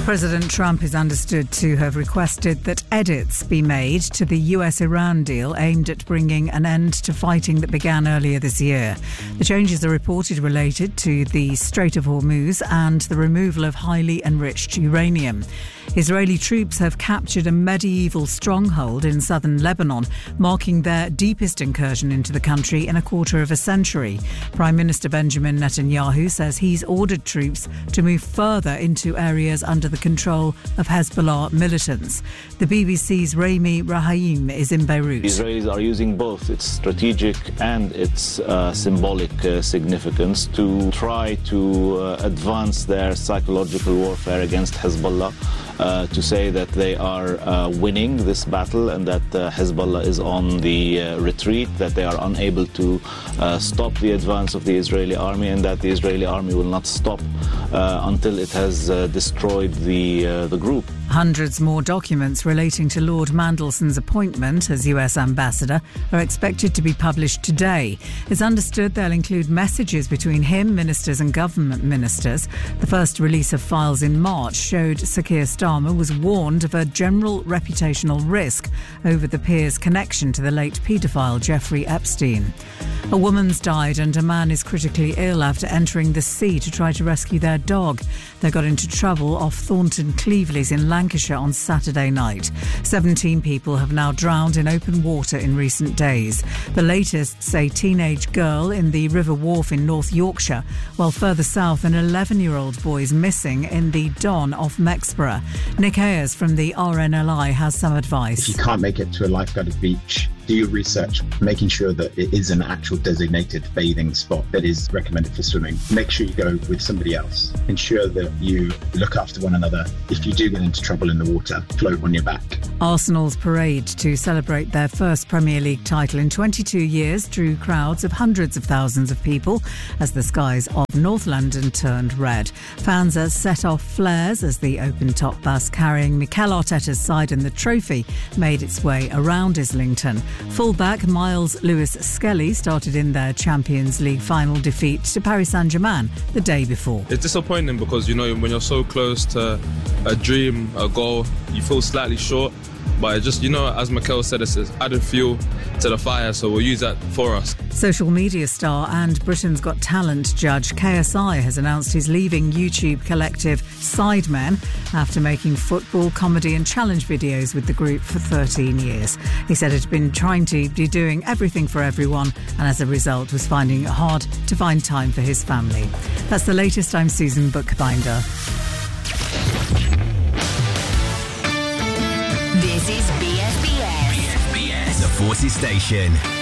President Trump is understood to have requested that edits be made to the US-Iran deal aimed at bringing an end to fighting that began earlier this year. The changes are reported related to the Strait of Hormuz and the removal of highly enriched uranium. Israeli troops have captured a medieval stronghold in southern Lebanon, marking their deepest incursion into the country in a quarter of a century. Prime Minister Benjamin Netanyahu says he's ordered troops to move further into areas under the control of Hezbollah militants. The BBC's Rami Rahim is in Beirut. Israelis are using both its strategic and its symbolic significance to try to advance their psychological warfare against Hezbollah. To say that they are winning this battle and that Hezbollah is on the retreat, that they are unable to stop the advance of the Israeli army, and that the Israeli army will not stop until it has destroyed the group. Hundreds more documents relating to Lord Mandelson's appointment as US ambassador are expected to be published today. It's understood they'll include messages between him, ministers and government ministers. The first release of files in March showed Sir Keir Starmer was warned of a general reputational risk over the peer's connection to the late paedophile Jeffrey Epstein. A woman's died and a man is critically ill after entering the sea to try to rescue their dog. They got into trouble off Thornton Cleveleys in Lancashire on Saturday night. 17 people have now drowned in open water in recent days. The latest, a teenage girl in the River Wharfe in North Yorkshire, while further south an 11-year-old boy is missing in the Don off Mexborough. Nick Ayers from the RNLI has some advice. If you can't make it to a lifeguarded beach, do your research, making sure that it is an actual designated bathing spot that is recommended for swimming. Make sure you go with somebody else. Ensure that you look after one another. If you do get into trouble in the water, float on your back. Arsenal's parade to celebrate their first Premier League title in 22 years drew crowds of hundreds of thousands of people as the skies of North London turned red. Fans set off flares as the open-top bus carrying Mikel Arteta's side and the trophy made its way around Islington. Fullback Miles Lewis-Skelly started in their Champions League final defeat to Paris Saint-Germain the day before. It's disappointing because, you know, when you're so close to a dream, a goal, you feel slightly short. But it just, you know, as Mikel said, it's added fuel to the fire, so we'll use that for us. Social media star and Britain's Got Talent judge KSI has announced he's leaving YouTube collective Sidemen after making football, comedy and challenge videos with the group for 13 years. He said he'd been trying to be doing everything for everyone and as a result was finding it hard to find time for his family. That's the latest. I'm Susan Bookbinder. This is BFBS. The Forces Station.